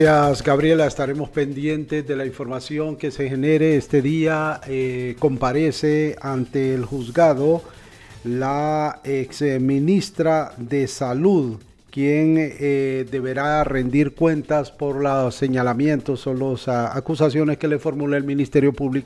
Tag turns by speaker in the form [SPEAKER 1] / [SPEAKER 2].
[SPEAKER 1] Gracias, Gabriela. Estaremos pendientes de la información que se genere este día. Comparece ante el juzgado la ex ministra de Salud, quien deberá rendir cuentas por los señalamientos o las acusaciones que le formula el Ministerio Público